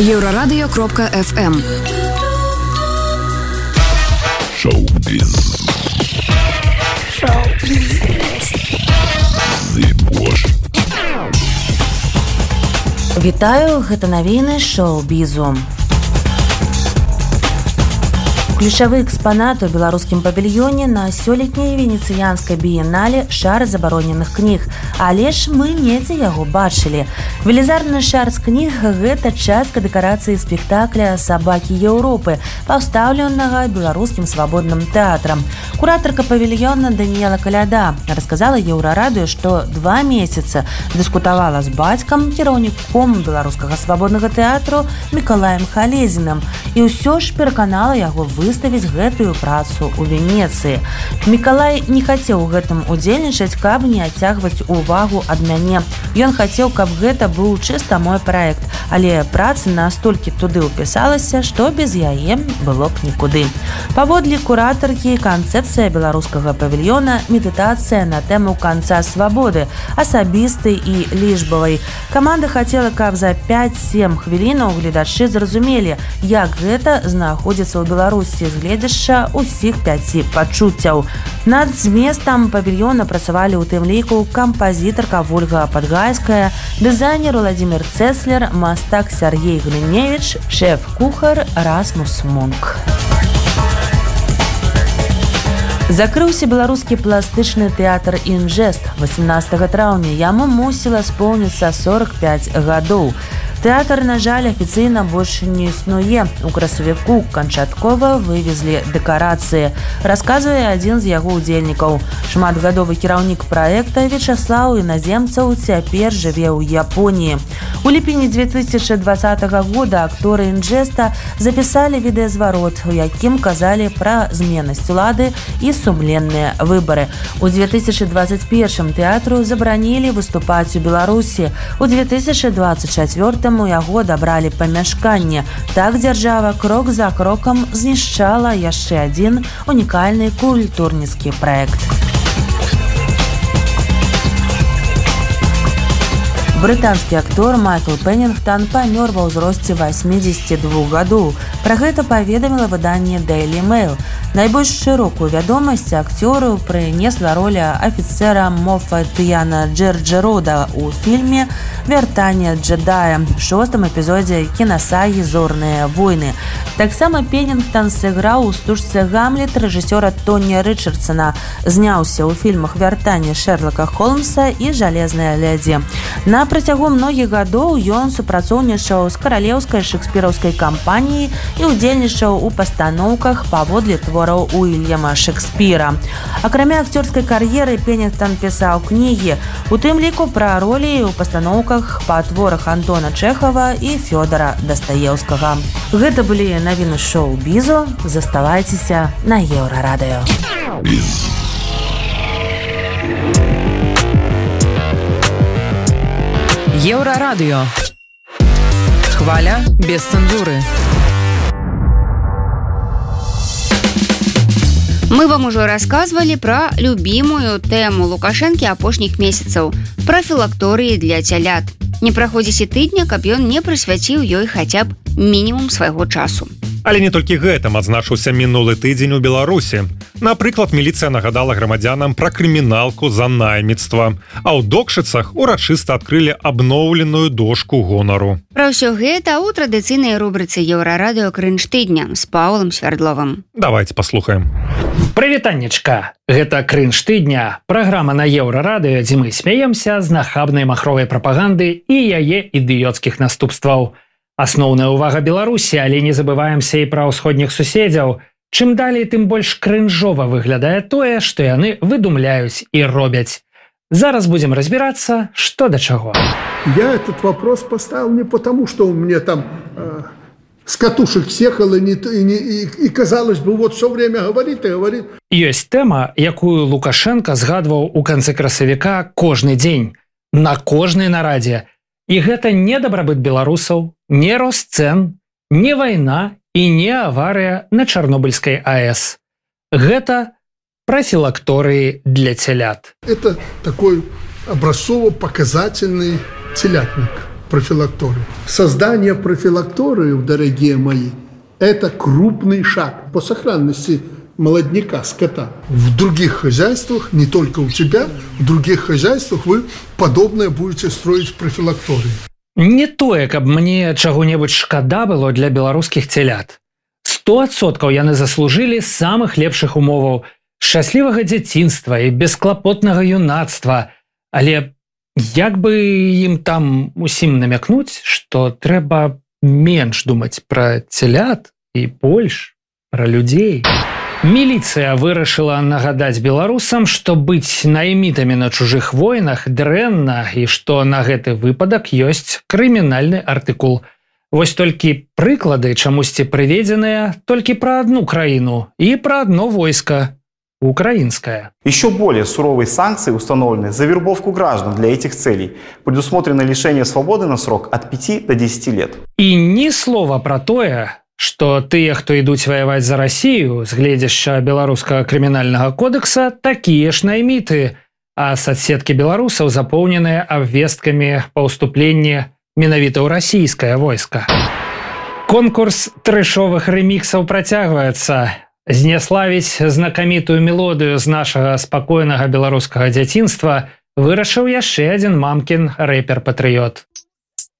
Еврорадио.FM. Шоу-биз. Вітаю, гэта навіны шоу-бізу. Ключавы экспанат у беларускім павільёне на сёлетняй венецыянскай біеннале шар забароненых кніг, але ж мы недзе яго бачылі. Велізарны шар з кніг – гэта частка дэкарацыі спектакля «Сабакі Еўропы», паўстаўленага беларускім свабодным тэатрам. Куратарка павільёна Даніэла Каляда расказала Еўрарадыё, што 2 месяцы дыскутавала з бацькам, кіраўніком беларускага свабоднага тэатру Мікалаем Халезінам, і ўсё ж пераканала яго выставіць гэтую працу ў Венецыі. Мікалай не хацеў у гэтым удзельнічаць, каб не адцягваць увагу ад мяне. Ён хацеў, каб гэта быў чыста мой праект, але праца настолькі туды ўпісалася, што без яе было б нікуды. Паводле куратаркі, канцэпцыя беларускага павільёна – медытацыя на тэму канца свабоды, асабістай і лічбавай. Каманда хацела, каб за 5-7 хвілінаў гледачы зразумелі, як гэта знаходзіцца ў Беларусі з гледзяшча ўсіх 5 пачуццяў. Над зместам павільёна працавалі ў тым ліку кампазітарка Вольга Падгайская, дызайнер Владимир Цеслер, мастак Сергей Глиневич, шэф-кухар Расмус Мунк. Закрыўся беларускі пластычны тэатр «Інжэст». 18 траўня яму мусіла споўніцца 45 гадоў. Тэатр, на жаль, афіцыйна больш не існуе. У красавіку канчаткова вывезлі дэкарацыі, расказвае адзін з яго ўдзельнікаў. Шматгадовы кіраўнік праекта Вячаслаў Іназемцаў цяпер жыве ў Японіі. У ліпені 2020 года акторы «Інжэста» запісалі відэазварот, у якім казалі пра зменнасць улады і сумленныя выбары. У 2021 тэатру забаранілі выступаць у Беларусі. У 2024 у яго дабралі памяшканне. Так дзяржава крок за крокам знішчала яшчэ адзін унікальны культурніцкі праект. Брытанскі актор Майкл Пеннінгтон памёр ва ўзросце 82 гадоў. Пра гэта паведаміла выданне Daily Mail. Найбольш шырокую вядомасць акцёру прынесла роля афіцэра Моффа Тыяна Джерджерода ў фільме «Вяртанне джедая», 6-м эпізодзе кінасагі «Зорныя войны». Таксама Пеннінгтон сыграў у стужцы «Гамлет» рэжысёра Тоні Рычардсона, зняўся ў фільмах «Вяртанне Шэрлака Холмса» і «Жалезная ледзі». На працягу многіх гадоў ён супрацоўнічаў з каралеўскай шэкспіраўскай кампаніяй і удзельнічаў у пастаноўках паводле твораў Уільяма Шекспіра. Акрамя акцёрскай кар'еры Пеннінгтон пісаў кнігі, у тым ліку пра ролі ў пастаноўках па творах Антона Чэхава і Фёдора Дастаеўскага. Гэта былі навіны шоу-бізу. Заставайцеся на Еўрарадыё. Еврорадио. Хваля без цензуры. Мы вам ужо расказвалі пра любімую тэму Лукашэнкі апошніх месяцаў – прафілакторыі для цялят. Не праходзіць і тыдня, каб ён не прысвяціў ёй хаця б мінімум свайго часу. Але не толькі гэтым адзначыўся мінулы тыдзень у Беларусі. Напрыклад, міліцыя нагадала грамадзянам пра крыміналку за найміцтва, а ў Докшыцах урачыста адкрылі абноўленую дошку гонару. Пра ўсё гэта ў традыцыйнай рубрыцы Еўрарадыё крынж тыдня з Паўлам Свярдловым. Давайте паслухаем. Прывітаннечка! Гэта крынж тыдня, праграма на Еўрарадыё, дзе мы смяемся з нахабнай махровай прапаганды і яе ідыёцкіх наступстваў. Асноўная ўвага Беларусі, але не забываемся і пра ўсходніх суседзяў. Чым далей, тым больш крынжова выглядае тое, што яны выдумляюць і робяць. Зараз будем разбираться, что до чего. Я этот вопрос поставил не потому, что он мне там с катушек съехал и казалось бы, вот все время говорит и говорит. Ёсць тэма, якую Лукашенко згадваў у канцы красавіка кожны дзень, на кожнай нарадзе. І гэта не дабрабыт беларусаў, не рост цэн, не вайна і не аварыя на Чарнобыльскай АЭС. Гэта профилактории для телят. Это такой образцово-показательный телятник. профилакторию. Создание профилакториев, дорогие мои, это крупный шаг по сохранности молодняка, скота. В других хозяйствах, не только у тебя, в других хозяйствах вы подобное будете строить в профилактории. Не тое, каб мне чаго-небудзь шкада было для беларускіх целят. 100% яны заслужылі самых лепшых умоваў, шчаслівага дзяцінства і бесклапотнага юнацтва. Але як бы ім там усім намякнуць, што трэба менш думаць пра целят і больш пра людзей. Міліцыя вырашыла нагадаць беларусам, што быць наймітамі на чужых войнах дрэнна і што на гэты выпадак ёсць крымінальны артыкул. Вось толькі прыклады чамусьці прыведзеныя толькі пра адну краіну і пра одно войско – украинское. Еще более суровые санкции установлены за вербовку граждан для этих целей. Предусмотрено лишение свободы на срок от 5 до 10 лет. И ни слова про тое, что тыя, хто ідуць ваяваць за Россию, з гледзяшча беларускага крымінальнага кодекса, такія ж найміты, а соцсеткі беларусаў запоўненыя абвесткамі па ўступленні менавіта ў расійскае войска. Конкурс трэшовых рэміксаў працягваецца. Зняславіць знакамітую мелодыю з нашага спакойнага беларускага дзяцінства вырашыў яшчэ адзін мамкін рэпер-патрыёт.